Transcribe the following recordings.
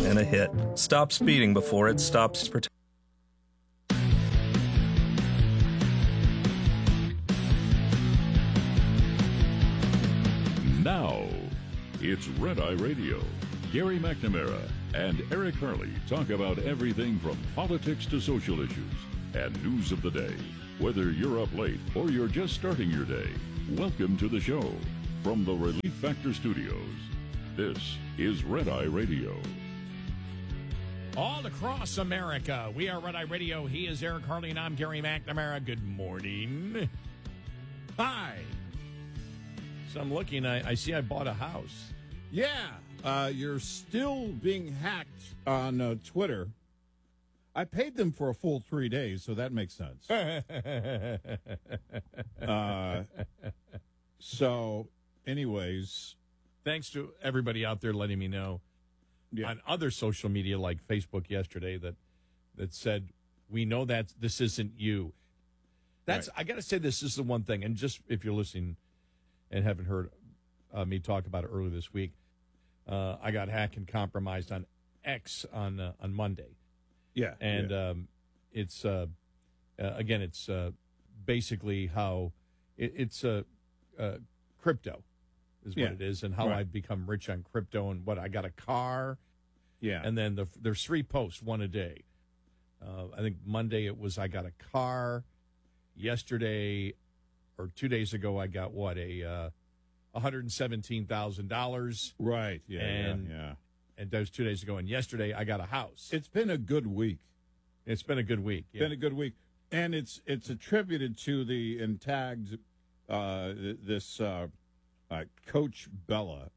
and a hit. Stop speeding before it stops protecting. Now, it's Red Eye Radio. Gary McNamara and Eric Harley talk about everything from politics to social issues and news of the day. Whether you're up late or you're just starting your day, welcome to the show. From the Relief Factor Studios, this is Red Eye Radio. All across America, we are Red Eye Radio. He is Eric Harley, and I'm Gary McNamara. Good morning. Hi. So I'm looking, I see I bought a house. Yeah, you're still being hacked on Twitter. I paid them for a full 3 days, so that makes sense. So, anyways. Thanks to everybody out there letting me know on other social media like Facebook yesterday that said, we know that this isn't you. That's right. I got to say this is the one thing, and just if you're listening and haven't heard me talk about it earlier this week, I got hacked and compromised on X on Monday. Yeah. And it's, again, it's basically how it's crypto is what it is, and how I've become rich on crypto, and what I got a car. Yeah. And then there's 3 posts, one a day. I think Monday it was I got a car. Yesterday or 2 days ago, I got $117,000. Right. Yeah. And that was 2 days ago. And yesterday, I got a house. It's been a good week. It's been a good week. Yeah. Been a good week, and it's attributed to the and tagged this Coach Bella,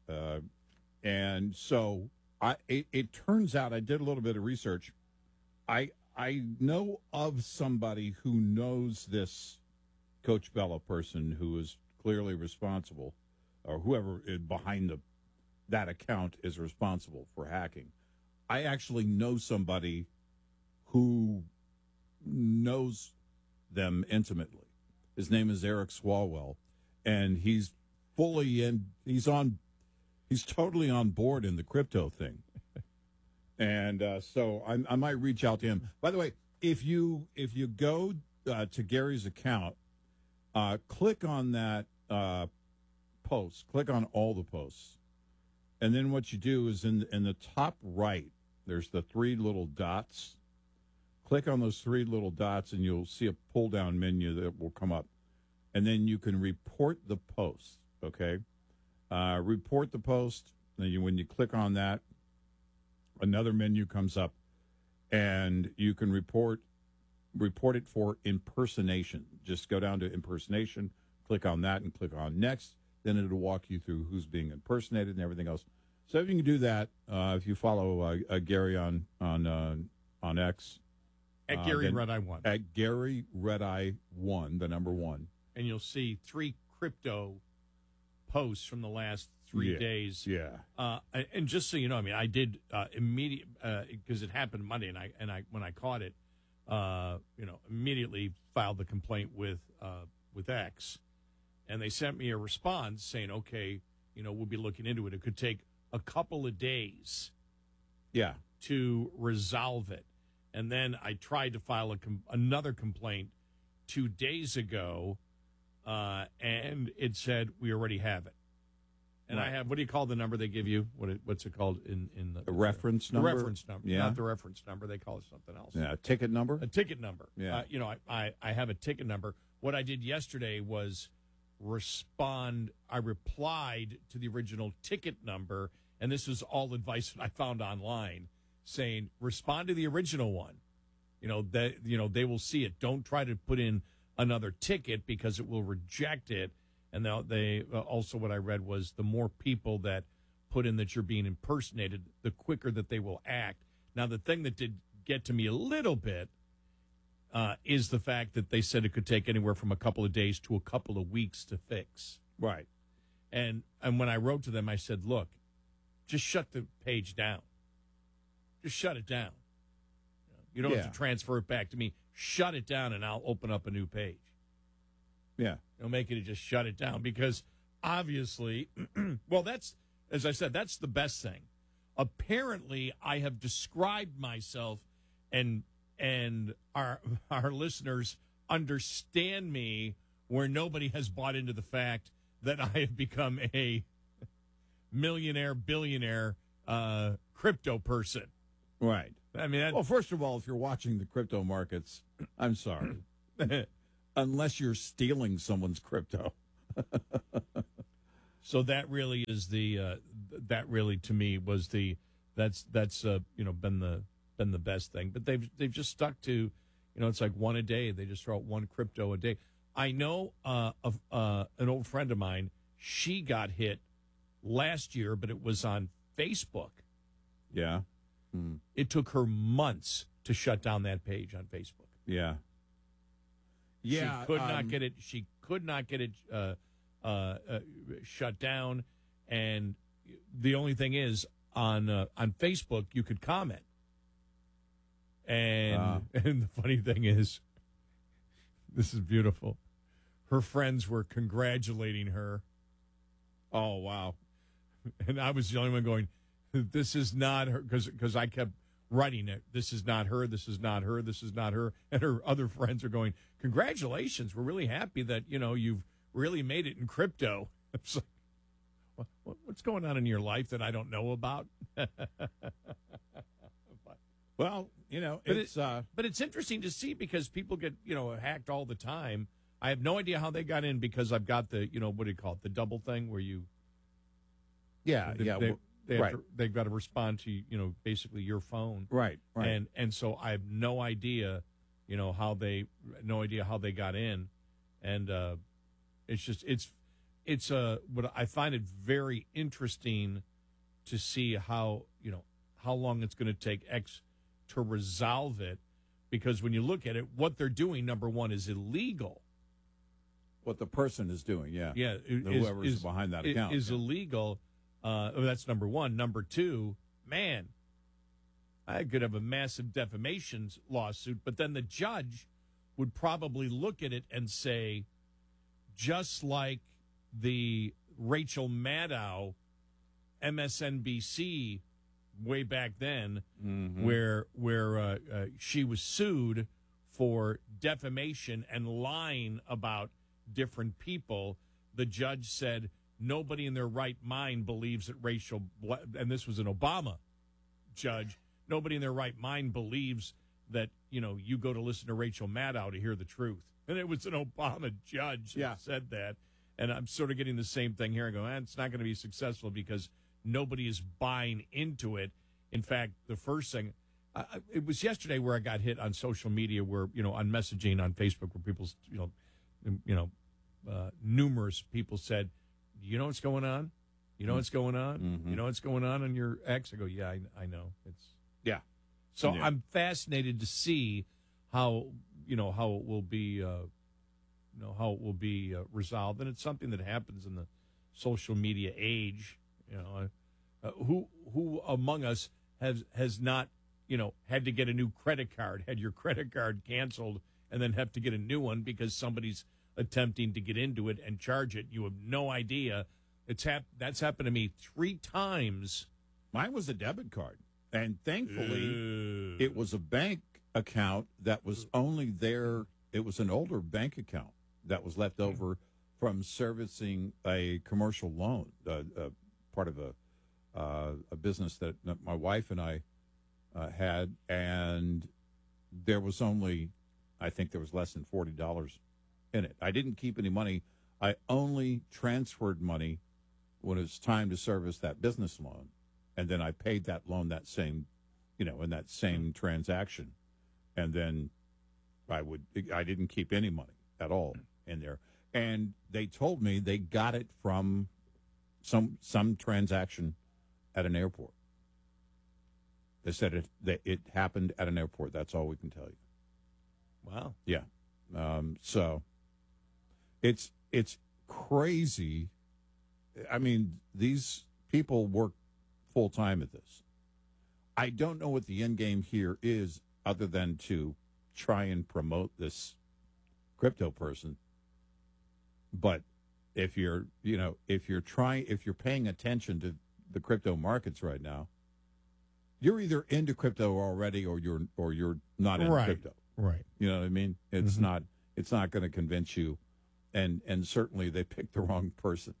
and so it turns out I did a little bit of research. I know of somebody who knows this Coach Bella person who is clearly responsible, or whoever is behind that account is responsible for hacking. I actually know somebody who knows them intimately. His name is Eric Swalwell, and he's he's totally on board in the crypto thing. And so I might reach out to him. By the way, if you go to Gary's account, click on that post. Click on all the posts. And then what you do is in the top right, there's the 3 little dots. Click on those 3 little dots, and you'll see a pull-down menu that will come up. And then you can report the post, okay? Report the post. Then when you click on that, another menu comes up, and you can report it for impersonation. Just go down to impersonation, click on that, and click on next. Then it'll walk you through who's being impersonated and everything else. So if you can do that, if you follow Gary on X. At Gary Red Eye 1. At Gary Red Eye 1, the number 1. And you'll see 3 crypto posts from the last 3 days. Yeah. And just so you know, I mean, I did immediate because it happened Monday, and I when I caught it, immediately filed the complaint with X, and they sent me a response saying, okay, we'll be looking into it. It could take a couple of days. Yeah. To resolve it. And then I tried to file another complaint 2 days ago, and it said we already have it. And right. I have, what do you call the number they give you? What's it called in the reference number? The reference number, not the reference number. They call it something else. Yeah, a ticket number. A ticket number. Yeah. I have a ticket number. What I did yesterday was respond. I replied to the original ticket number, and this was all advice that I found online, saying respond to the original one. They will see it. Don't try to put in another ticket because it will reject it. And they also, what I read was the more people that put in that you're being impersonated, the quicker that they will act. Now, the thing that did get to me a little bit is the fact that they said it could take anywhere from a couple of days to a couple of weeks to fix. Right. And when I wrote to them, I said, look, just shut the page down. Just shut it down. You don't have to transfer it back to me. Shut it down, and I'll open up a new page. Yeah. Make it just shut it down, because obviously, well, that's, as I said, that's the best thing. apparently I have described myself, and our listeners understand me, where nobody has bought into the fact that I have become a millionaire, billionaire crypto person. Right. I mean, Well, first of all, if you're watching the crypto markets, I'm sorry. Unless you're stealing someone's crypto. so that really is that really to me was that's been the best thing. But they've just stuck to, it's like one a day. They just throw out one crypto a day. I know of an old friend of mine. She got hit last year, but it was on Facebook. Yeah. It took her months to shut down that page on Facebook. Yeah. Yeah. She could not get it. She could not get it shut down. And the only thing is, on Facebook, you could comment. And the funny thing is, this is beautiful. Her friends were congratulating her. Oh, wow. And I was the only one going, this is not her, because I kept writing it. This is not her. This is not her. This is not her. And her other friends are going, congratulations. We're really happy that, you've really made it in crypto. It's like, what's going on in your life that I don't know about? Well, but it's interesting to see, because people get, hacked all the time. I have no idea how they got in, because I've got the, what do you call it? The double thing where you. Yeah. They've got to respond to, basically your phone. Right. And so I have no idea, how they got in. And it's what I find it very interesting to see how long it's going to take X to resolve it, because when you look at it, what they're doing, number one, is illegal. What the person is doing, yeah. Yeah. Whoever's behind that account. Is illegal. That's number one. Number two, man, I could have a massive defamation lawsuit, but then the judge would probably look at it and say, just like the Rachel Maddow MSNBC way back then, where she was sued for defamation and lying about different people, the judge said nobody in their right mind believes that Rachel, and this was an Obama judge, nobody in their right mind believes that, you go to listen to Rachel Maddow to hear the truth. And it was an Obama judge that said that. And I'm sort of getting the same thing here. I go, it's not going to be successful because nobody is buying into it. In fact, the first thing, it was yesterday where I got hit on social media, where, on messaging on Facebook, where people, numerous people said, you know what's going on? You know what's going on? Mm-hmm. You know what's going on your X? I go, yeah, I know. Yeah. So I'm fascinated to see how it will be, resolved. And it's something that happens in the social media age. Who among us has not, had to get a new credit card, had your credit card canceled, and then have to get a new one because somebody's attempting to get into it and charge it? You have no idea. That's happened to me 3 times. Mine was a debit card, and thankfully it was a bank account that was only there. It was an older bank account that was left over from servicing a commercial loan, part of a business that my wife and I had, and there was only, I think there was less than $40 in it. I didn't keep any money. I only transferred money when it was time to service that business loan, and then I paid that loan that same, in that same transaction, and then I didn't keep any money at all in there. And they told me they got it from some transaction at an airport. They said it happened at an airport. That's all we can tell you. Wow. Yeah. So it's crazy. I mean, these people work full time at this. I don't know what the end game here is, other than to try and promote this crypto person. But if you're paying attention to the crypto markets right now, you're either into crypto already or you're not into Right. crypto. Right. You know what I mean? It's not going to convince you, and certainly they picked the wrong person.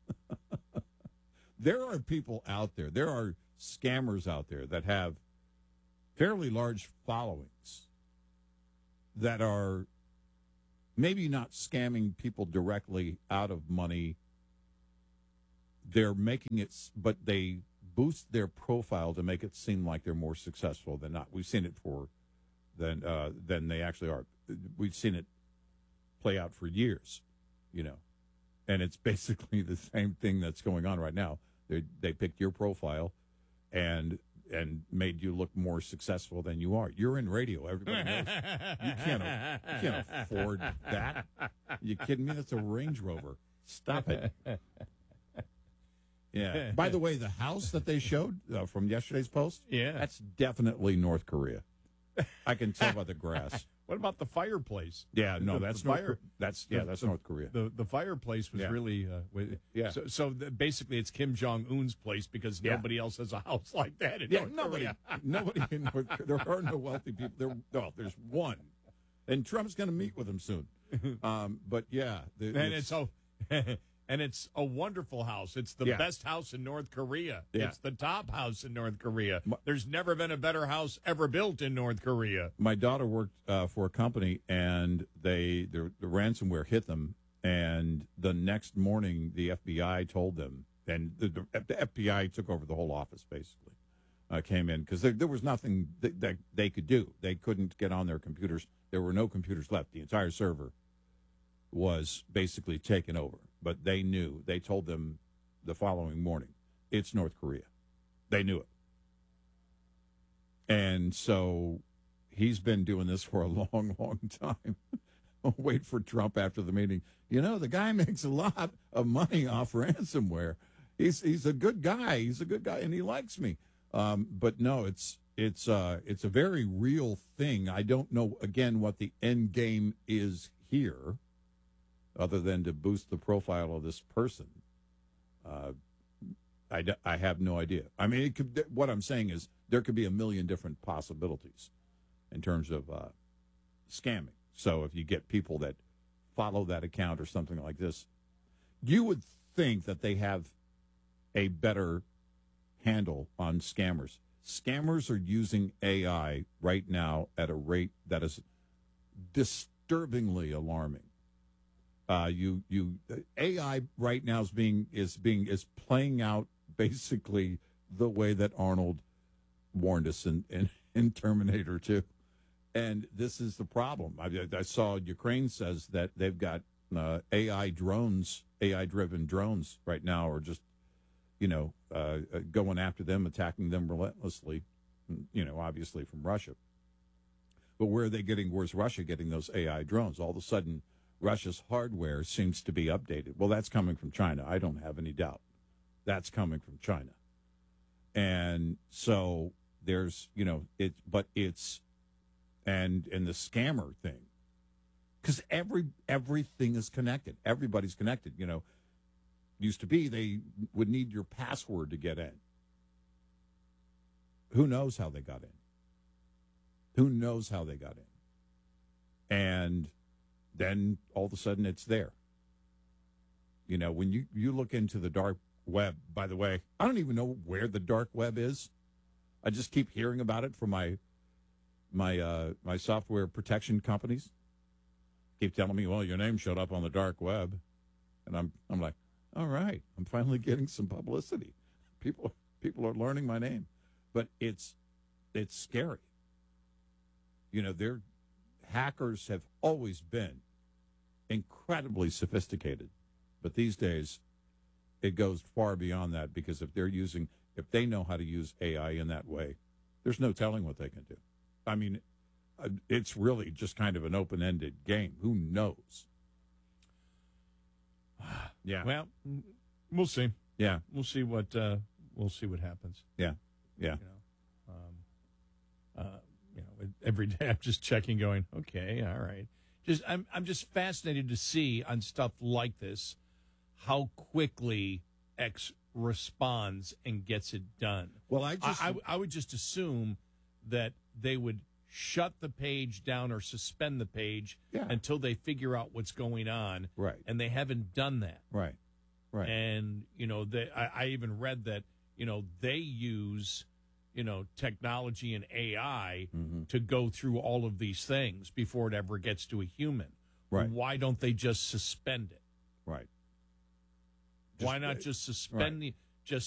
There are people out there. There are scammers out there that have fairly large followings that are maybe not scamming people directly out of money. They're making it, but they boost their profile to make it seem like they're more successful than not. We've seen it than they actually are. We've seen it play out for years, you know, and it's basically the same thing that's going on right now. They picked your profile and made you look more successful than you are. You're in radio. Everybody knows. You can't afford that. You kidding me? That's a Range Rover. Stop it. Yeah. By the way, the house that they showed from yesterday's post, Yeah. that's definitely North Korea. I can tell by the grass. What about the fireplace? Yeah, no, that's North. fire. That's North Korea. The fireplace was Yeah. really Yeah. So basically, it's Kim Jong Un's place because Yeah. nobody else has a house like that in Yeah, North Korea. nobody in North Korea. There are no wealthy people. There's one, and Trump's going to meet with him soon. But yeah, And it's a wonderful house. It's the Yeah. best house in North Korea. Yeah. It's the top house in North Korea. There's never been a better house ever built in North Korea. my daughter worked for a company, and the ransomware hit them, and the next morning the FBI told them, and the FBI took over the whole office basically. Came in because there was nothing that they could do. They couldn't get on their computers. There were no computers left. The entire server was basically taken over. But they knew. They told them the following morning, it's North Korea. They knew it. And so he's been doing this for a long, long time. Wait for Trump after the meeting. You know, the guy makes a lot of money off ransomware. He's a good guy. He's a good guy, and he likes me. But no, it's a very real thing. I don't know, again, what the end game is here, other than to boost the profile of this person. I have no idea. I mean, what I'm saying is there could be a million different possibilities in terms of scamming. So if you get people that follow that account or something like this, you would think that they have a better handle on scammers. Scammers are using AI right now at a rate that is disturbingly alarming. AI right now is playing out basically the way that Arnold warned us in Terminator 2. And this is the problem. I saw Ukraine says that they've got AI-driven drones right now, are just, going after them, attacking them relentlessly, obviously from Russia. But where's Russia getting those AI drones? All of a sudden, Russia's hardware seems to be updated. Well, that's coming from China. I don't have any doubt. That's coming from China. And so there's, and the scammer thing, because everything is connected. Everybody's connected. Used to be they would need your password to get in. Who knows how they got in? And then all of a sudden it's there. When you look into the dark web, by the way, I don't even know where the dark web is. I just keep hearing about it from my software protection companies. Keep telling me, well, your name showed up on the dark web. And I'm like, all right, I'm finally getting some publicity. People are learning my name. But it's scary. Their hackers have always been incredibly sophisticated. But these days, it goes far beyond that, because if they know how to use AI in that way, there's no telling what they can do. I mean, it's really just kind of an open-ended game. Who knows? Yeah. Well, we'll see. Yeah. We'll see what happens. Yeah. Yeah. Every day I'm just checking, going, okay, all right. I'm just fascinated to see on stuff like this how quickly responds and gets it done. Well, I would just assume that they would shut the page down or suspend the page until they figure out what's going on. Right. And they haven't done that. Right. Right. And, I even read that, they use, technology and AI to go through all of these things before it ever gets to a human. Right. Why don't they just suspend it? Right. Why not just suspend